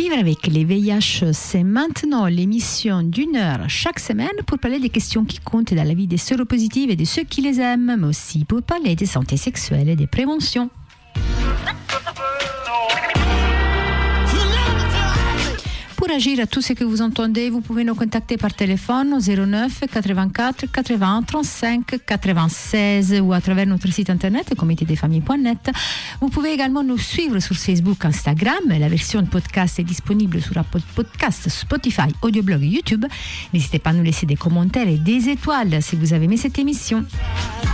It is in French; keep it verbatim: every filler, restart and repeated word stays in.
Vivre avec les V I H, c'est maintenant l'émission d'une heure chaque semaine pour parler des questions qui comptent dans la vie des séropositives et de ceux qui les aiment, mais aussi pour parler de santé sexuelle et de prévention. Pour agir à tout ce que vous entendez, vous pouvez nous contacter par téléphone au zéro neuf quatre-vingt-quatre quatre-vingts trente-cinq quatre-vingt-seize ou à travers notre site internet comité des familles point net. Vous pouvez également nous suivre sur Facebook, Instagram. La version de podcast est disponible sur Apple Podcast, Spotify, Audioblog et YouTube. N'hésitez pas à nous laisser des commentaires et des étoiles si vous avez aimé cette émission.